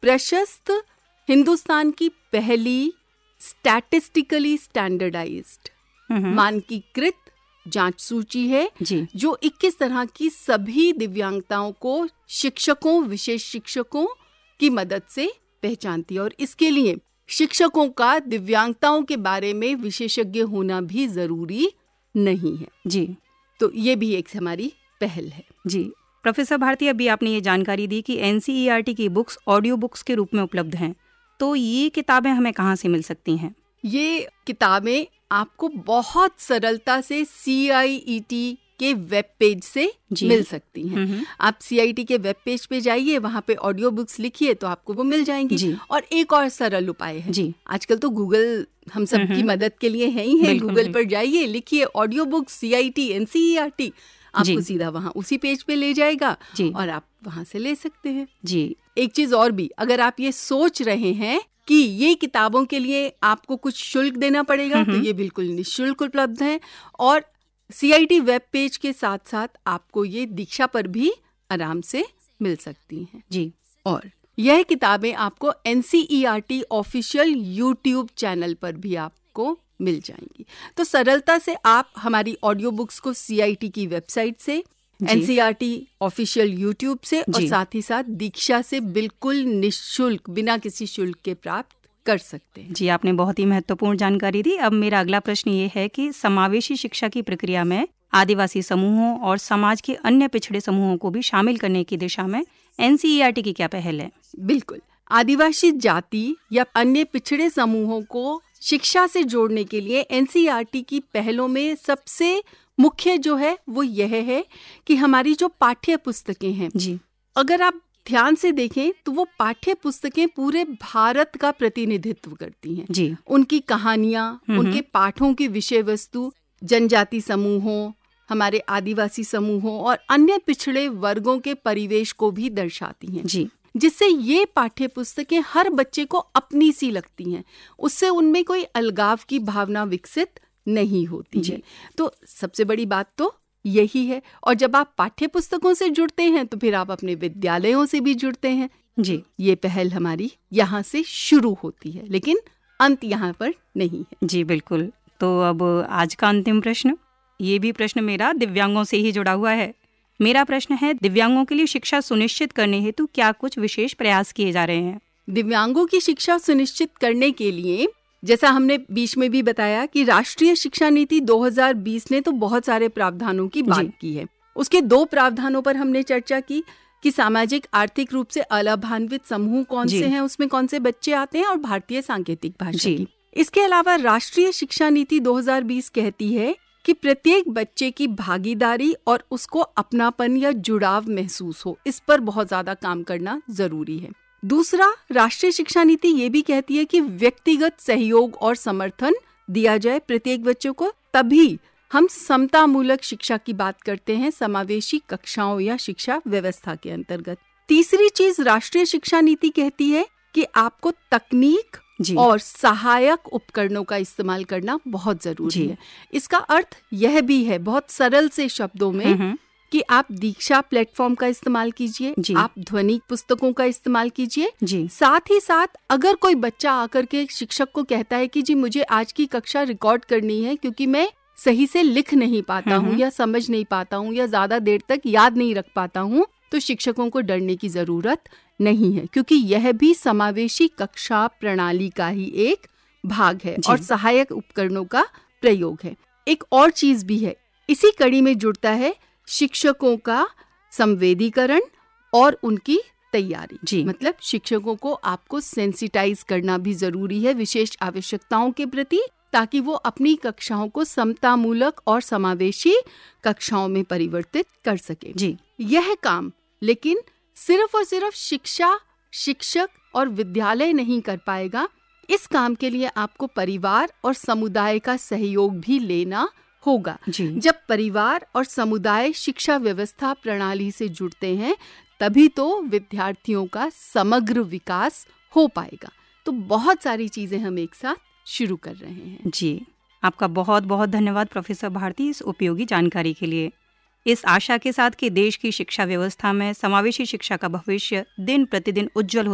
प्रशस्त हिंदुस्तान की पहली स्टैटिस्टिकली स्टैंडर्डाइज्ड मानकीकृत जांच सूची है जो 21 तरह की सभी दिव्यांगताओं को शिक्षकों, विशेष शिक्षकों की मदद से पहचानती है। और इसके लिए शिक्षकों का दिव्यांगताओं के बारे में विशेषज्ञ होना भी जरूरी नहीं है जी। तो ये भी एक हमारी पहल है जी। प्रोफेसर भारती, अभी आपने ये जानकारी दी कि NCERT की बुक्स ऑडियो बुक्स के रूप में उपलब्ध हैं, तो ये किताबें हमें कहाँ से मिल सकती हैं? ये किताबें आपको बहुत सरलता से CIET के वेब पेज से मिल सकती हैं। आप CIET के वेब पेज पे जाइए, वहाँ पे ऑडियो बुक्स लिखिए तो आपको वो मिल जाएंगी। और एक और सरल उपाय है, आजकल तो गूगल हम सब की मदद के लिए है ही है। गूगल पर जाइए, लिखिए ऑडियो बुक्स CIET NCERT, आपको सीधा वहाँ उसी पेज पे ले जाएगा और आप वहाँ से ले सकते हैं जी। एक चीज और भी, अगर आप ये सोच रहे हैं कि ये किताबों के लिए आपको कुछ शुल्क देना पड़ेगा, तो ये बिल्कुल निःशुल्क उपलब्ध है। और CIET वेब पेज के साथ साथ आपको ये दीक्षा पर भी आराम से मिल सकती हैं जी। और यह किताबें आपको NCERT ऑफिशियल YouTube चैनल पर भी आपको मिल जाएंगी। तो सरलता से आप हमारी ऑडियो बुक्स को CIET की वेबसाइट से, NCERT ऑफिशियल YouTube से और साथ ही साथ दीक्षा से बिल्कुल निःशुल्क, बिना किसी शुल्क के प्राप्त कर सकते हैं जी। आपने बहुत ही महत्वपूर्ण जानकारी दी। अब मेरा अगला प्रश्न ये है कि समावेशी शिक्षा की प्रक्रिया में आदिवासी समूहों और समाज के अन्य पिछड़े समूहों को भी शामिल करने की दिशा में NCERT की क्या पहल है? बिल्कुल, आदिवासी जाति या अन्य पिछड़े समूहों को शिक्षा से जोड़ने के लिए NCERT की पहलों में सबसे मुख्य जो है वो यह है कि हमारी जो पाठ्य पुस्तकें हैं जी, अगर आप ध्यान से देखें तो वो पाठ्य पुस्तकें पूरे भारत का प्रतिनिधित्व करती हैं जी। उनकी कहानियां, उनके पाठों की विषय वस्तु जनजाति समूहों, हमारे आदिवासी समूहों और अन्य पिछड़े वर्गों के परिवेश को भी दर्शाती हैं जी, जिससे ये पाठ्य पुस्तकें हर बच्चे को अपनी सी लगती हैं। उससे उनमें कोई अलगाव की भावना विकसित नहीं होती है। तो सबसे बड़ी बात तो यही है। और जब आप पाठ्य पुस्तकों से जुड़ते हैं तो फिर आप अपने विद्यालयों से भी जुड़ते हैं जी। ये पहल हमारी यहाँ से शुरू होती है, लेकिन अंत यहाँ पर नहीं है जी। बिल्कुल। तो अब आज का अंतिम प्रश्न, ये भी प्रश्न मेरा दिव्यांगों से ही जुड़ा हुआ है। मेरा प्रश्न है, दिव्यांगों के लिए शिक्षा सुनिश्चित करने हेतु क्या कुछ विशेष प्रयास किए जा रहे हैं? दिव्यांगों की शिक्षा सुनिश्चित करने के लिए, जैसा हमने बीच में भी बताया कि राष्ट्रीय शिक्षा नीति 2020 ने तो बहुत सारे प्रावधानों की बात की है। उसके 2 प्रावधानों पर हमने चर्चा की कि सामाजिक आर्थिक रूप से अलाभान्वित समूह कौन से हैं, उसमें कौन से बच्चे आते हैं, और भारतीय सांकेतिक भाषा की। इसके अलावा राष्ट्रीय शिक्षा नीति 2020 कहती है कि प्रत्येक बच्चे की भागीदारी और उसको अपनापन या जुड़ाव महसूस हो, इस पर बहुत ज्यादा काम करना जरूरी है। दूसरा, राष्ट्रीय शिक्षा नीति ये भी कहती है कि व्यक्तिगत सहयोग और समर्थन दिया जाए प्रत्येक बच्चों को, तभी हम समतामूलक शिक्षा की बात करते हैं समावेशी कक्षाओं या शिक्षा व्यवस्था के अंतर्गत। तीसरी चीज राष्ट्रीय शिक्षा नीति कहती है कि आपको तकनीक और सहायक उपकरणों का इस्तेमाल करना बहुत जरूरी है। इसका अर्थ यह भी है बहुत सरल से शब्दों में कि आप दीक्षा प्लेटफॉर्म का इस्तेमाल कीजिए, आप ध्वनिक पुस्तकों का इस्तेमाल कीजिए। साथ ही साथ अगर कोई बच्चा आकर के शिक्षक को कहता है कि जी मुझे आज की कक्षा रिकॉर्ड करनी है क्योंकि मैं सही से लिख नहीं पाता हूँ या समझ नहीं पाता हूँ या ज्यादा देर तक याद नहीं रख पाता हूँ, तो शिक्षकों को डरने की जरूरत नहीं है, क्योंकि यह भी समावेशी कक्षा प्रणाली का ही एक भाग है और सहायक उपकरणों का प्रयोग है। एक और चीज भी है, इसी कड़ी में जुड़ता है शिक्षकों का संवेदीकरण और उनकी तैयारी। मतलब शिक्षकों को आपको सेंसिटाइज करना भी जरूरी है विशेष आवश्यकताओं के प्रति, ताकि वो अपनी कक्षाओं को समतामूलक और समावेशी कक्षाओं में परिवर्तित कर सके। यह काम लेकिन सिर्फ और सिर्फ शिक्षक और विद्यालय नहीं कर पाएगा। इस काम के लिए आपको परिवार और समुदाय का सहयोग भी लेना होगा। जब परिवार और समुदाय शिक्षा व्यवस्था प्रणाली से जुड़ते हैं तभी तो विद्यार्थियों का समग्र विकास हो पाएगा। तो बहुत सारी चीजें हम एक साथ शुरू कर रहे हैं। जी, आपका बहुत बहुत धन्यवाद प्रोफेसर भारती इस उपयोगी जानकारी के लिए। इस आशा के साथ कि देश की शिक्षा व्यवस्था में समावेशी शिक्षा का भविष्य दिन प्रतिदिन उज्जवल